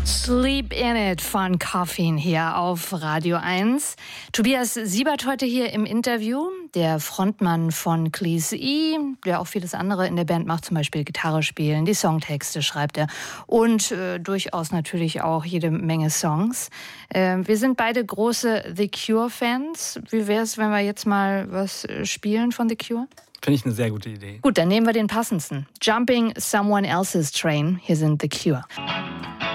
Sleep in It von Coffin hier auf Radio 1. Tobias Siebert heute hier im Interview, der Frontmann von Cleese E., der auch vieles andere in der Band macht, zum Beispiel Gitarre spielen, die Songtexte schreibt er und durchaus natürlich auch jede Menge Songs. Wir sind beide große The Cure-Fans. Wie wäre es, wenn wir jetzt mal was spielen von The Cure? Finde ich eine sehr gute Idee. Gut, dann nehmen wir den passendsten. Jumping Someone Else's Train. Hier sind The Cure.